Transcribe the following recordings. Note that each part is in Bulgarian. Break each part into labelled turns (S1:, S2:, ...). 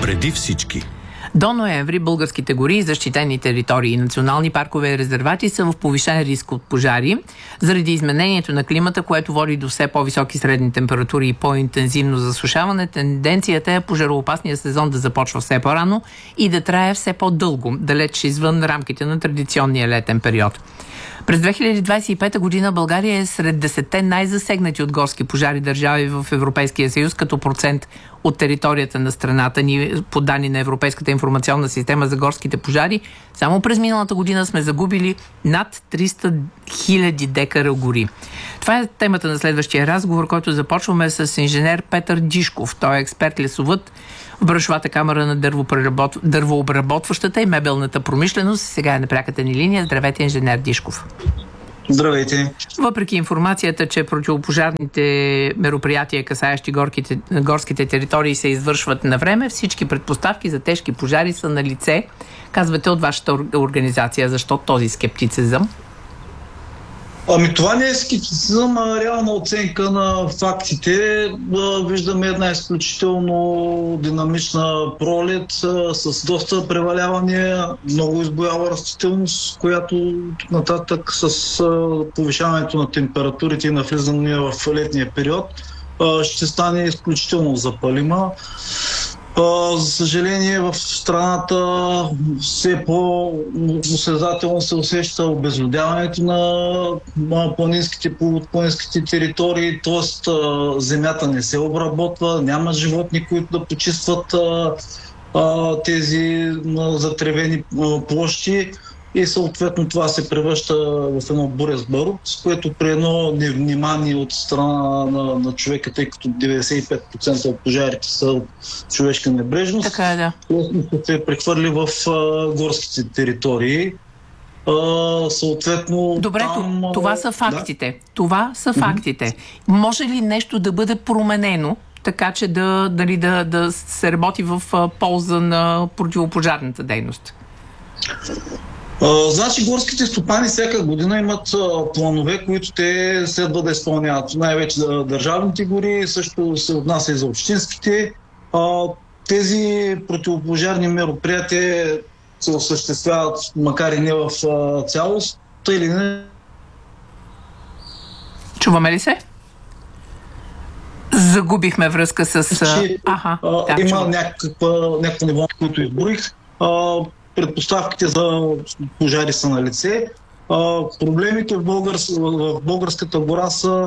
S1: Преди всички.
S2: До ноември българските гори, защитени територии и национални паркове и резервати са в повишен риск от пожари заради изменението на климата, което води до все по-високи средни температури и по-интензивно засушаване. Тенденцията е пожароопасния сезон да започва все по-рано и да трае все по-дълго, далеч извън рамките на традиционния летен период. През 2025 година България е сред 10-те най-засегнати от горски пожари държави в Европейския съюз, като процент от територията на страната ни, по данни на Европейската информационна система за горските пожари. Само през миналата година сме загубили над 300 000 декара гори. Това е темата на следващия разговор, който започваме с инженер Петър Дишков. Той е експерт лесовъд в браншовата камара на дървообработващата и мебелната промишленост. Сега е на пряката ни линия. Здравейте, инженер Дишков.
S3: Здравейте.
S2: Въпреки информацията, че противопожарните мероприятия, касаещи горските територии, се извършват на време, всички предпоставки за тежки пожари са на лице. Казвате от вашата организация. Защо този скептицизъм?
S3: Това не е скептицизъм, а реална оценка на фактите. Виждаме една изключително динамична пролет с доста превалявания, много избуяла растителност, която тук нататък с повишаването на температурите и навлизане в летния период ще стане изключително запалима. За съжаление, в страната все по-осезателно се усеща обезлюдяването на планинските територии, т.е. земята не се обработва, няма животни, които да почистват тези затревени площи и съответно това се превръща в едно буре с барут, с което при едно невнимание от страна на човека, тъй като 95% от пожарите са от човешка небрежност,
S2: така е, да.
S3: се прехвърли в горските територии. Съответно.
S2: Добре, това са фактите. Да? Това са фактите. Може ли нещо да бъде променено, така че да се работи в полза на противопожарната дейност?
S3: Значи горските стопани всяка година имат планове, които те следва да изпълняват. Най-вече държавните гори, също се отнася и за общинските. Тези противопожарни мероприятия се осъществяват, макар и не в цялост, или не.
S2: Чуваме ли се? Загубихме връзка с...
S3: Има някакво ниво, които изборих. Предпоставките за пожари са на лице. Проблемите в българската гора са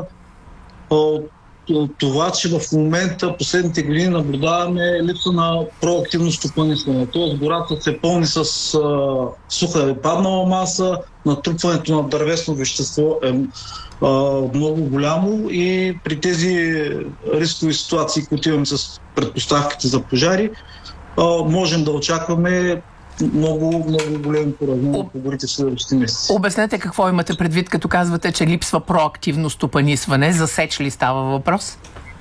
S3: това, че в момента последните години наблюдаваме липса на проактивно стопанисване. Тоест гората се пълни с суха и паднала маса, натрупването на дървесно вещество е много голямо и при тези рискови ситуации, които имаме с предпоставките за пожари, можем да очакваме много големи поражения по горите в следващите месеци.
S2: Обяснете какво имате предвид, като казвате, че липсва проактивно стопанисване. За сеч ли става въпрос?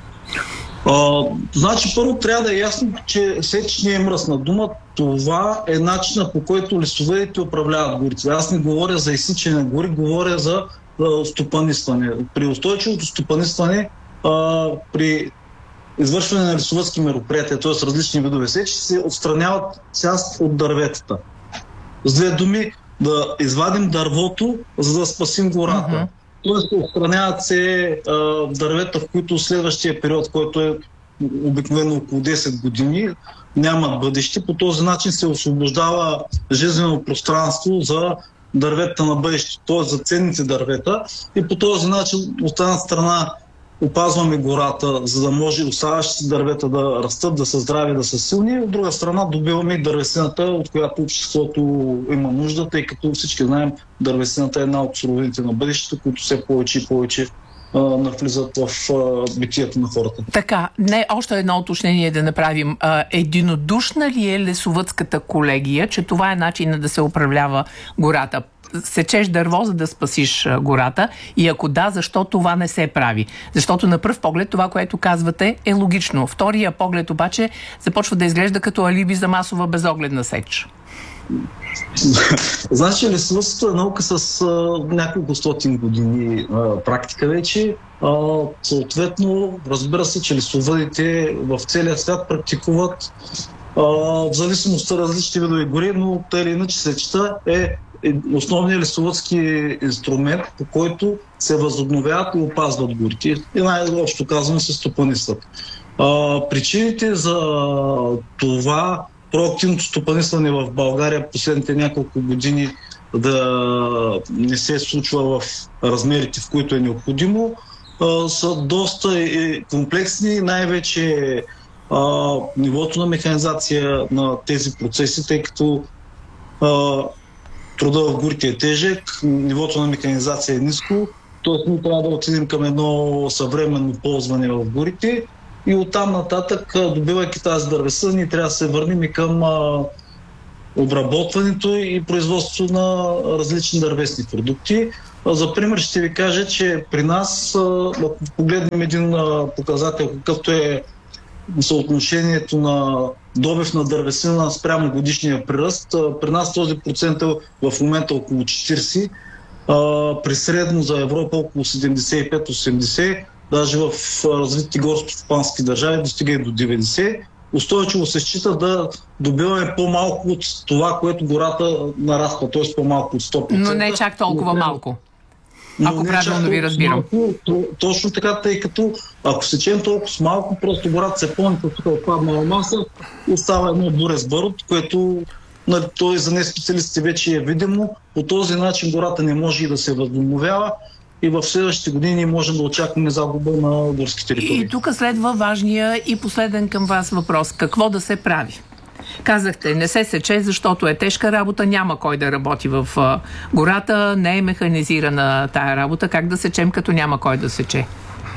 S3: Значи първо трябва да е ясно, че сеч не е мръсна дума. Това е начинът, по който лесоведите управляват горите. Аз не говоря за изсичане на гори, говоря за стопанисване. При устойчивото стопанисване, при извършване на лесовъдски мероприятия, т.е. различни видове сеч, се отстраняват част от дърветата. С две думи, да извадим дървото, за да спасим гората. Тоест отстраняват се дървета, в които следващия период, който е обикновено около 10 години, нямат бъдеще. По този начин се освобождава жизнено пространство за дървета на бъдеще, т.е. за ценните дървета. И по този начин от една страна опазваме гората, за да може оставащите дървета да растат, да са здрави, да са силни. От друга страна добиваме и дървесината, от която обществото има нужда, тъй като всички знаем, дървесината е една от суровините на бъдещето, които все повече и повече навлизат в битието на хората.
S2: Така, още едно уточнение да направим. Единодушна ли е лесовъдската колегия, че това е начинът да се управлява гората? Сечеш дърво, за да спасиш гората, и ако да, защо това не се прави? Защото на пръв поглед това, което казвате, е логично. Втория поглед обаче започва да изглежда като алиби за масова безогледна сеч.
S3: Значи лесовъдството е наука с няколко стотин години практика вече. Съответно, разбира се, че лесовъдите в целия свят практикуват в зависимост от различни видове гори, но тъй или иначе сечта е основният лесовъдски инструмент, по който се възобновяват и опазват горите. И най-общо казваме се стопанисват. Причините за това проактивното стопанисване в България последните няколко години да не се случва в размерите, в които е необходимо, са доста комплексни, най-вече нивото на механизация на тези процеси, тъй като труда в горите е тежък, нивото на механизация е ниско, т.е. ние трябва да отидем към едно съвременно ползване в горите и оттам нататък, добивайки тази дървеса, ние трябва да се върнем и към обработването и производството на различни дървесни продукти. За пример ще ви кажа, че при нас, ако погледнем един показател, какъвто е съотношението на добив на дървесина спрямо годишния приръст, при нас този процент е в момента около 40, при средно за Европа около 75-80, даже в развитите горско-стопански държави достига и до 90. Устойчиво се счита да добиваме по-малко от това, което гората нараства, т.е. по-малко от 100%.
S2: Но не чак толкова малко. Ако правилно ви разбирам.
S3: Точно така, тъй като ако сечем толкова с малко, просто гората се пълни тук отпаднала маса, остава едно буре с барут, което той за неспециалистите вече е видимо. По този начин гората не може и да се възобновява и в следващите години можем да очакваме загуба на горски територии.
S2: И тук следва важния и последен към вас въпрос. Какво да се прави? Казахте, не се сече, защото е тежка работа, няма кой да работи в гората, не е механизирана тая работа. Как да сечем, като няма кой да сече?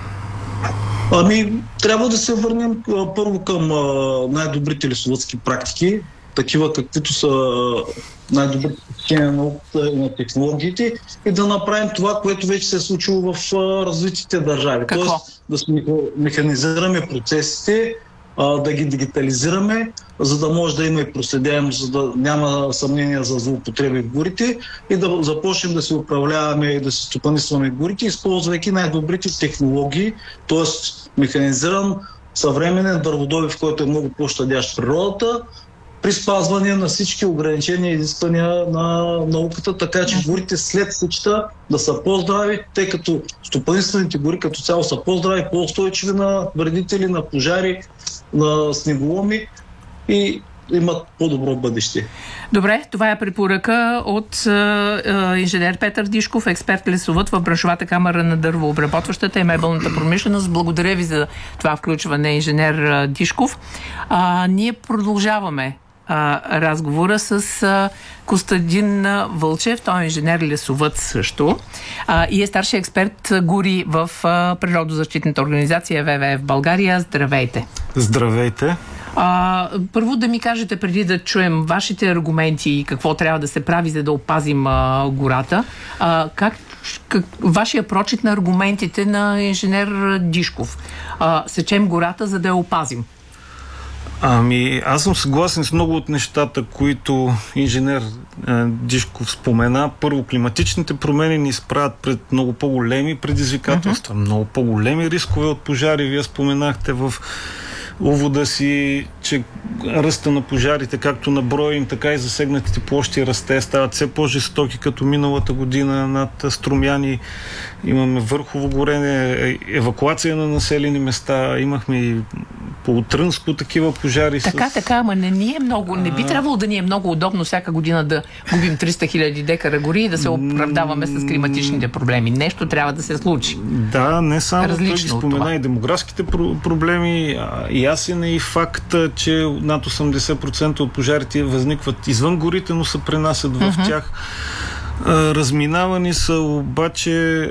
S3: Трябва да се върнем първо към най-добрите лесовъдски практики, такива каквито са най-добрите течения на науката и на технологиите, и да направим това, което вече се е случило в развитите държави.
S2: Какво?
S3: Тоест да механизираме процесите, да ги дигитализираме, за да може да има и проследяемост, за да няма съмнение за злоупотреби в горите и да започнем да се управляваме и да се стопанисваме горите, използвайки най-добрите технологии, т.е. механизиран съвременен дърводобив, който е много по-щадящ природата, при спазване на всички ограничения и изисквания на науката, така че горите след сечта да са по-здрави, тъй като стопанисваните гори като цяло са по-здрави, по-устойчиви на вредители, на пожари, на снеголоми и имат по-добро бъдеще.
S2: Добре, това е препоръка от инженер Петър Дишков, експерт лесовъд в браншовата камара на дървообработващата и мебелната промишленост. Благодаря ви за това включване, инженер Дишков. Ние продължаваме разговора с Костадин Вълчев. Той е инженер лесовъд също и е старши експерт гори в природозащитната организация ВВФ България. Здравейте!
S1: Здравейте!
S2: Първо да ми кажете, преди да чуем вашите аргументи и какво трябва да се прави, за да опазим гората, вашия прочит на аргументите на инженер Дишков. Сечем гората, за да я опазим.
S1: Аз съм съгласен с много от нещата, които инженер Дишков спомена. Първо, климатичните промени ни изправят пред много по-големи предизвикателства, много по-големи рискове от пожари. Вие споменахте в увода си, че ръста на пожарите, както на броя им, така и засегнатите площи расте, стават все по-жестоки, като миналата година над Струмяни. Имаме върхово горене, евакуация на населени места, имахме и по Трънско такива пожари.
S2: Така, ама не би трябвало да ни е много удобно всяка година да губим 300 000 декара гори и да се оправдаваме с климатичните проблеми. Нещо трябва да се случи.
S1: Да, не само той ги спомена
S2: това.
S1: И демографските проблеми, ясен е и факта, че над 80% от пожарите възникват извън горите, но се пренасят в тях. Разминавани са обаче,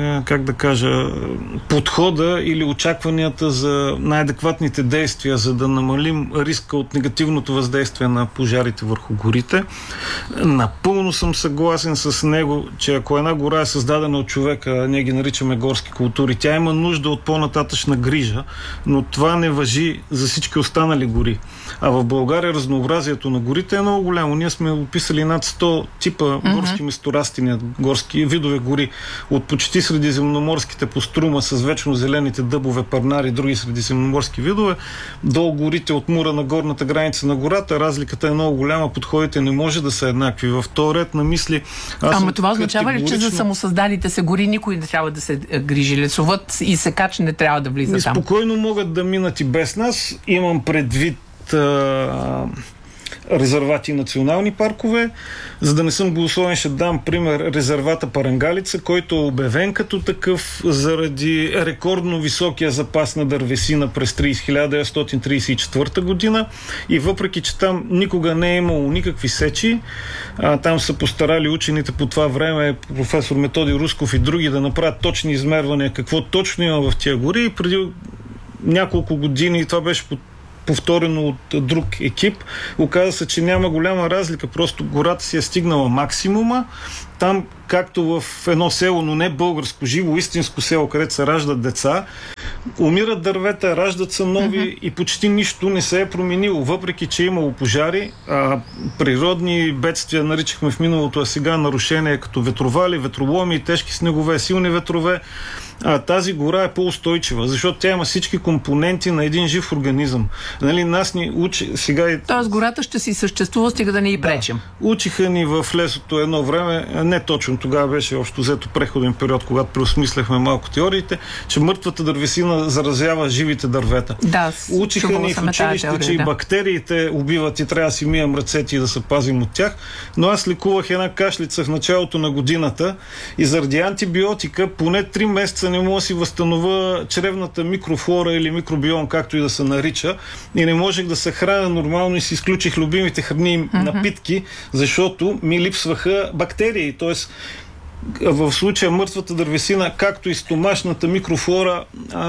S1: подхода или очакванията за най-адекватните действия, за да намалим риска от негативното въздействие на пожарите върху горите. Напълно съм съгласен с него, че ако една гора е създадена от човека, ние ги наричаме горски култури, тя има нужда от по-нататъчна грижа, но това не важи за всички останали гори. А в България разнообразието на горите е много голямо. Ние сме описали над 100 типа горски месторастения горски видове гори, от почти средиземноморските по Струма с вечно зелените дъбове, парнари и други средиземноморски видове, до горите от Мура на горната граница на гората, разликата е много голяма, подходите не може да са еднакви. В този ред на мисли...
S2: Ама това означава ли, че за самосъздалите се гори никой не трябва да се грижи? Лесовът и секач не трябва да влиза там?
S1: Спокойно могат да минат и без нас. Имам предвид резервати и национални паркове. За да не съм голословен, ще дам пример резервата Парангалица, който е обявен като такъв заради рекордно високия запас на дървесина през 1934 година и въпреки, че там никога не е имало никакви сечи, там са постарали учените по това време, професор Методи Русков и други, да направят точни измервания какво точно има в тия гори и преди няколко години това беше повторено от друг екип. Оказа се, че няма голяма разлика. Просто гората си е стигнала максимума. Там, както в едно село, но не българско, живо, истинско село, където се раждат деца, умират дървета, раждат се нови и почти нищо не се е променило. Въпреки, че е имало пожари, природни бедствия наричахме в миналото, а сега нарушения като ветровали, ветроломи, тежки снегове, силни ветрове. Тази гора е по-устойчива, защото тя има всички компоненти на един жив организъм. Нали, нас ни учи сега...
S2: Тоест гората ще си съществува, стига да не й пречим.
S1: Учиха ни в лесото едно време, не точно тогава беше общо взето преходен период, когато преосмисляхме малко теориите, че мъртвата дървесина заразява живите дървета.
S2: Да,
S1: учиха ни в училище, че и бактериите убиват и трябва да си мием ръцете и да се пазим от тях. Но аз лекувах една кашлица в началото на годината и заради антибиотика поне 3 месеца не мога да си възстановя чревната микрофлора или микробиом, както и да се нарича, и не можех да се храня нормално и си изключих любимите храни и напитки, защото ми липсваха бактерии. Тоест, в случая мъртвата дървесина, както и стомашната микрофлора,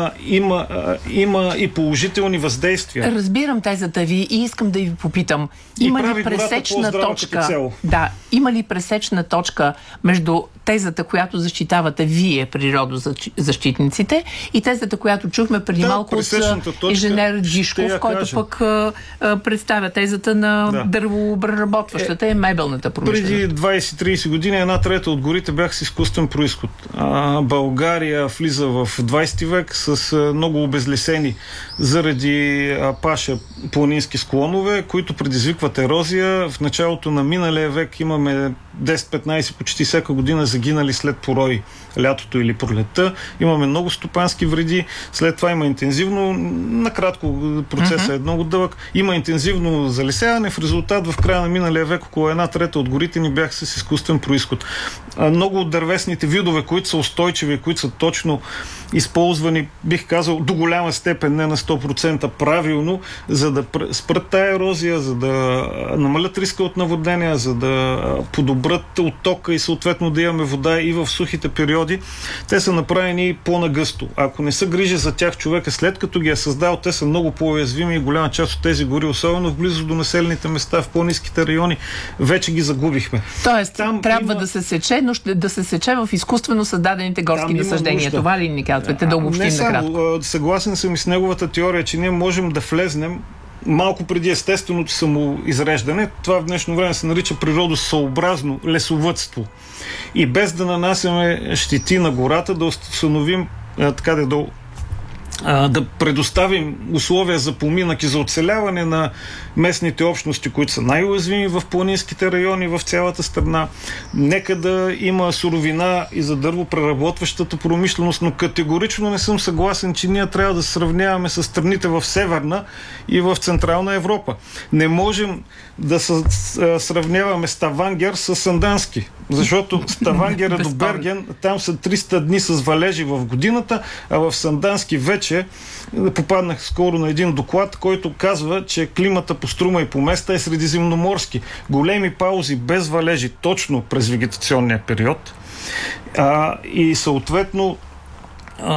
S1: има и положителни въздействия.
S2: Разбирам тезата ви и искам да ви попитам. Има ли пресечна точка? Да, има ли пресечна точка между тезата, която защитавате вие, природозащитниците, и тезата, която чухме преди малко от инженер Джишков, който пък представя тезата на дървообработващата и мебелната промишленост.
S1: Преди 20-30 години 1/3 от горите бяха с изкуствен произход. България влиза в 20 век с много обезлесени заради паша планински склонове, които предизвикват ерозия. В началото на миналия век имаме 10-15 почти всяка година загинали след порой лятото или пролетта. Имаме много стопански вреди. След това има интензивно, накратко процесът е много дълъг, има интензивно залесяване. В резултат в края на миналия век около 1/3 от горите ни бяха с изкуствен произход. Много от дървесните видове, които са устойчиви, които са точно използвани, бих казал, до голяма степен, не на 100% правилно, за да спрат тая ерозия, за да намалят риска от наводнения, за да подобрят оттока и съответно да имаме вода и в сухите периоди. Те са направени по-нагъсто. Ако не се грижи за тях човека, след като ги е създал, те са много по-уязвими и голяма част от тези гори, особено в близо до населените места, в по-ниските райони, вече ги загубихме.
S2: Тоест, там трябва да се сече, но да се сече в изкуствено създадените горски насъждения. Това ли ни казвате? Да обобщим накратко.
S1: Съгласен съм и с неговата теория, че ние можем да влезнем малко преди естественото самоизреждане. Това в днешно време се нарича природосъобразно лесовъдство. И без да нанасяме щети на гората, да установим да предоставим условия за поминък и за оцеляване на местните общности, които са най-уязвими в планинските райони в цялата страна. Нека да има суровина и за дървопреработващата промишленост, но категорично не съм съгласен, че ние трябва да се сравняваме с страните в Северна и в Централна Европа. Не можем да сравняваме Ставангер с Сандански, защото Ставангер е до Берген, там са 300 дни с валежи в годината, а в Сандански вече попаднах скоро на един доклад, който казва, че климата по Струма и по места е средиземноморски. Големи паузи без валежи точно през вегетационния период и съответно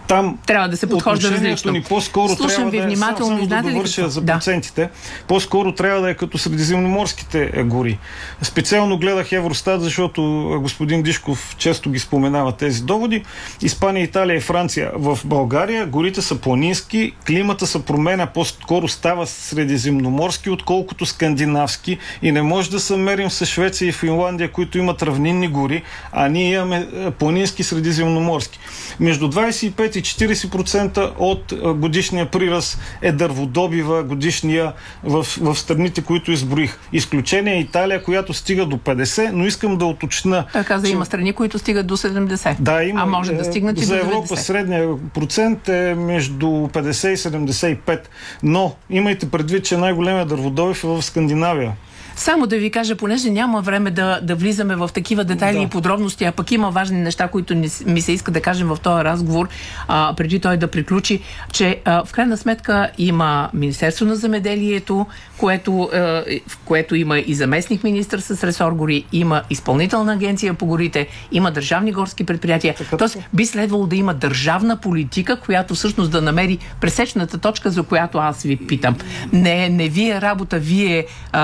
S1: Там
S2: трябва да се подхожда различно.
S1: Ни по-скоро
S2: слушам ви внимателно.
S1: Да довърша за процентите. По-скоро трябва да е като средиземноморските гори. Специално гледах Евростат, защото господин Дишков често ги споменава тези доводи. Испания, Италия и Франция. В България горите са планински, климата се променя, по-скоро става средиземноморски, отколкото скандинавски, и не може да се мерим с Швеция и Финландия, които имат равнинни гори, а ние имаме планински средиземноморски. Между 25 и 40% от годишния приръст е дърводобива годишния в страните, които изброих. Изключение е Италия, която стига до 50, но искам да уточня.
S2: Той каза, има страни, които стигат до 70.
S1: Да, има.
S2: А може да стигнат и до 90.
S1: За Европа средния процент е между 50 и 75. Но имайте предвид, че най-големият дърводобив е в Скандинавия.
S2: Само да ви кажа, понеже няма време да влизаме в такива детайли и подробности, а пък има важни неща, които ми се иска да кажем в този разговор, преди той да приключи, че в крайна сметка има Министерство на земеделието, в което има и заместник министър с ресор гори, има изпълнителна агенция по горите, има държавни горски предприятия. Тоест би следвало да има държавна политика, която всъщност да намери пресечната точка, за която аз ви питам. Не ви е работа, вие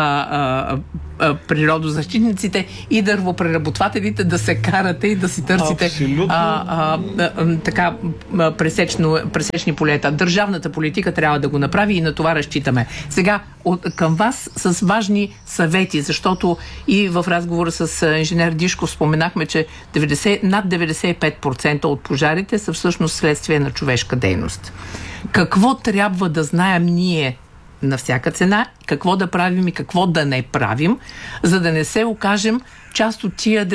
S2: природозащитниците и дървопреработвателите да се карате и да си търсите пресечни полета. Държавната политика трябва да го направи и на това разчитаме. Сега към вас с важни съвети, защото и в разговора с инженер Дишков споменахме, че над 95% от пожарите са всъщност следствие на човешка дейност. Какво трябва да знаем ние на всяка цена, какво да правим и какво да не правим, за да не се окажем част от тия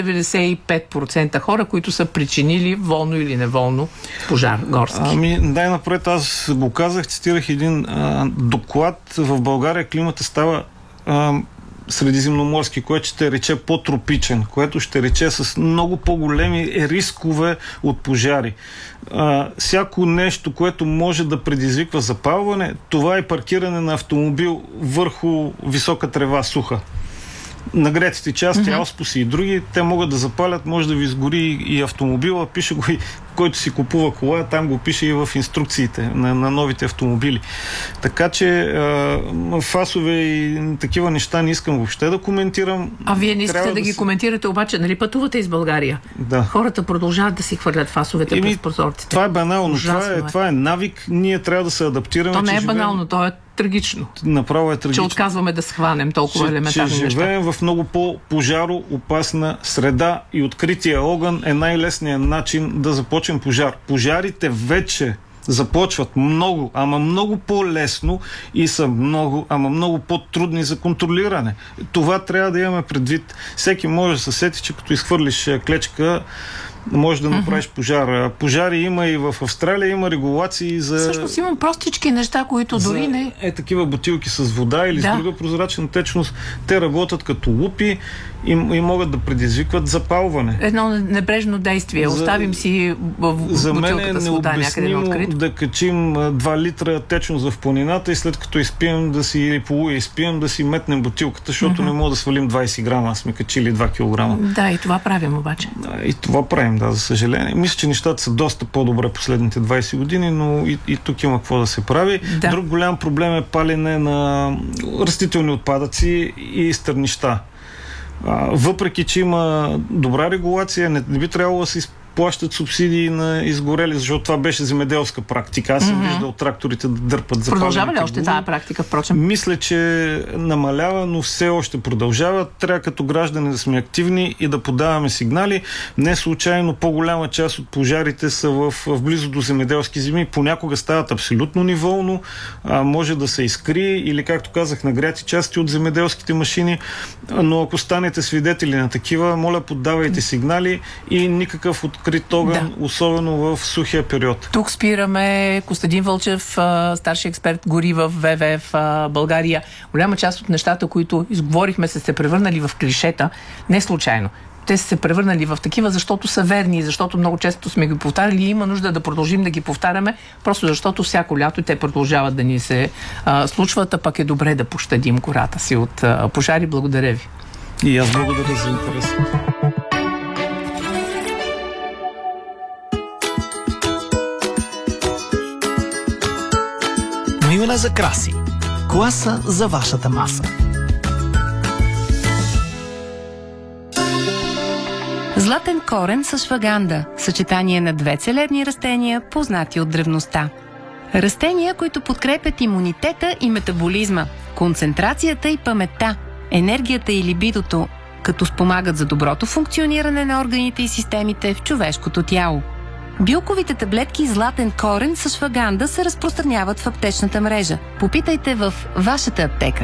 S2: 95% хора, които са причинили волно или неволно пожар горски?
S1: Най-напред аз го казах, цитирах един доклад. В България климата става средиземноморски, което ще рече по-тропичен, което ще рече с много по-големи рискове от пожари. Всяко нещо, което може да предизвиква запалване, това е паркиране на автомобил върху висока трева, суха. Нагретите части, ауспуси и други, те могат да запалят, може да ви изгори и автомобила, пише го и който си купува кола, там го пише и в инструкциите на новите автомобили. Така че фасове и такива неща не искам въобще да коментирам.
S2: А вие не искате да ги коментирате, обаче, нали пътувате из България?
S1: Да.
S2: Хората продължават да си хвърлят фасовете през прозорците.
S1: Това е банално, това е навик, ние трябва да се адаптираме.
S2: То не е банално, то е трагично.
S1: Направо е трагично.
S2: Че отказваме да схванем толкова елементарни неща.
S1: Че живеем в много по-пожароопасна среда и открития огън е най-лесният начин да започнем пожар. Пожарите вече започват много по-лесно и са много по-трудни за контролиране. Това трябва да имаме предвид. Всеки може да се сети, че като изхвърлиш клечка, може да направиш пожар. Пожари има и в Австралия, има регулации за...
S2: Всъщност имам простички неща, които дори не...
S1: такива бутилки с вода или с друга прозрачна течност. Те работят като лупи и могат да предизвикват запалване.
S2: Едно небрежно действие. Оставим си бутилката с вода някъде на открито.
S1: Да качим 2 литра течност в планината и след като изпием да си метнем бутилката, защото не мога да свалим 20 грама. Сме качили 2 килограма.
S2: Да, и това правим обаче.
S1: И това правим, да, за съжаление. Мисля, че нещата са доста по-добре последните 20 години, но и тук има какво да се прави. Да. Друг голям проблем е палене на растителни отпадъци и стърнища. Въпреки че има добра регулация, не би трябвало да се плащат субсидии на изгорели, защото това беше земеделска практика. Аз съм виждал тракторите да дърпат запалени.
S2: Продължава ли още тази практика, впрочем?
S1: Мисля, че намалява, но все още продължава. Трябва като граждани да сме активни и да подаваме сигнали. Не случайно по-голяма част от пожарите са в близо до земеделски земи. Понякога стават абсолютно неволно. Може да се изкри или, както казах, нагряти части от земеделските машини. Но ако станете свидетели на такива, моля, подавайте сигнали и никакъв открит огън, особено в сухия период.
S2: Тук спираме. Костадин Вълчев, старши експерт гори в ВВФ България. Голяма част от нещата, които изговорихме, са се превърнали в клишета. Не случайно. Те са се превърнали в такива, защото са верни, защото много често сме ги повтаряли и има нужда да продължим да ги повтаряме, просто защото всяко лято те продължават да ни се случват, а пък е добре да пощадим гората си от пожари. Благодаря ви.
S1: И аз благодаря за интерес.
S4: Време за краси. Класа за вашата маса.
S5: Златен корен с ашваганда – съчетание на две целебни растения, познати от древността. Растения, които подкрепят имунитета и метаболизма, концентрацията и паметта, енергията и либидото, като спомагат за доброто функциониране на органите и системите в човешкото тяло. Билковите таблетки златен корен с ашваганда се разпространяват в аптечната мрежа. Попитайте в вашата аптека.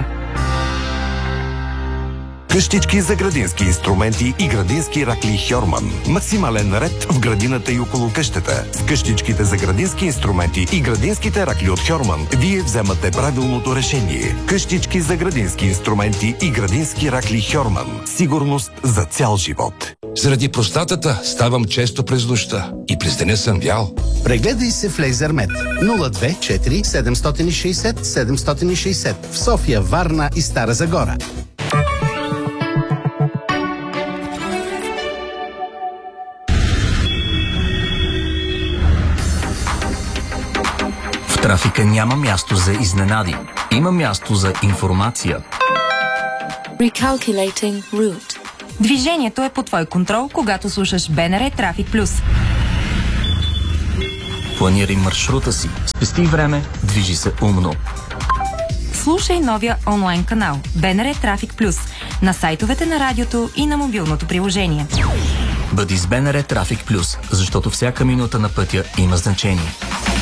S6: Къщички за градински инструменти и градински ракли Хьорман. Максимален ред в градината и около къщата. С къщичките за градински инструменти и градинските ракли от Хьорман вие вземате правилното решение. Къщички за градински инструменти и градински ракли Хьорман. Сигурност за цял живот.
S7: Заради простатата ставам често през нощта и през деня съм вял.
S4: Прегледай се в Лейзермед 024 760 760 в София, Варна и Стара Загора.
S8: В трафика няма място за изненади. Има място за информация.
S9: Recalculating route.
S10: Движението е под твой контрол, когато слушаш БНР Трафик Плюс.
S8: Планирай маршрута си. Спести време, движи се умно.
S10: Слушай новия онлайн канал БНР Трафик Плюс на сайтовете на радиото и на мобилното приложение.
S8: Бъди с БНР Трафик Плюс, защото всяка минута на пътя има значение.